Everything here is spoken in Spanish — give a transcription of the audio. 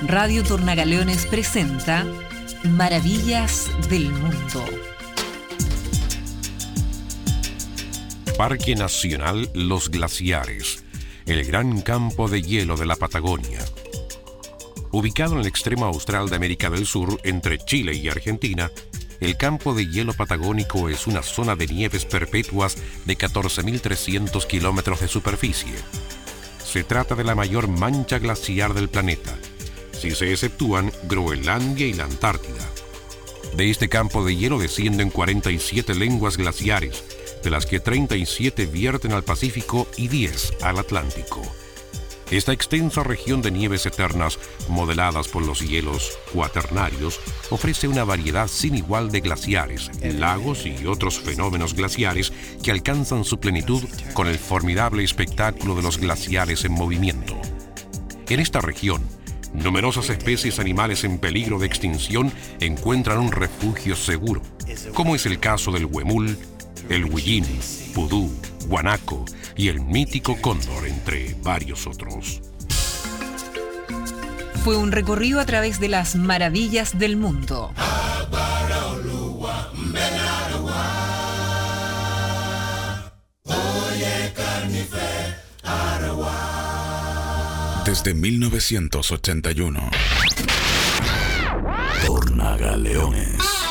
Radio Tornagaleones presenta Maravillas del Mundo. Parque Nacional Los Glaciares, el gran campo de hielo de la Patagonia. Ubicado en el extremo austral de América del Sur, entre Chile y Argentina, el campo de hielo patagónico es una zona de nieves perpetuas de 14.300 kilómetros de superficie. Se trata de la mayor mancha glaciar del planeta, si se exceptúan Groenlandia y la Antártida. De este campo de hielo descienden 47 lenguas glaciares, de las que 37 vierten al Pacífico y 10 al Atlántico. Esta extensa región de nieves eternas, modeladas por los hielos cuaternarios, ofrece una variedad sin igual de glaciares, lagos y otros fenómenos glaciares que alcanzan su plenitud con el formidable espectáculo de los glaciares en movimiento. En esta región, numerosas especies animales en peligro de extinción encuentran un refugio seguro, como es el caso del huemul, el huillín, pudú, guanaco y el mítico cóndor, entre varios otros. Fue un recorrido a través de las maravillas del mundo. Desde 1981, Tornagaleones.